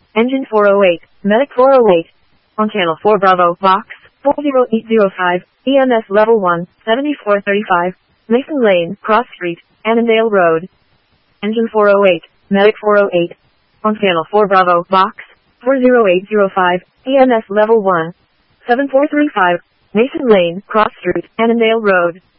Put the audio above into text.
Engine 408, Medic 408. On Channel 4 Bravo, Box 40805, EMS Level 1, 7435, Mason Lane, Cross Street, Annandale Road. Engine 408, Medic 408. On Channel 4 Bravo, Box 40805, EMS Level 1, 7435, Mason Lane, Cross Street, Annandale Road.